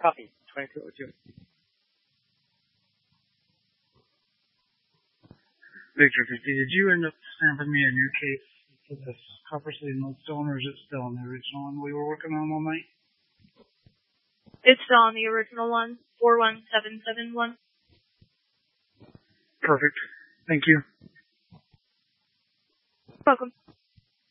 Copy. 2202. Victor 50, did you end up stamping me a new case for this Copper City Lodestone, or is it still in the original one we were working on all night? It's still on the original one, 41771. Perfect. Thank you. Welcome.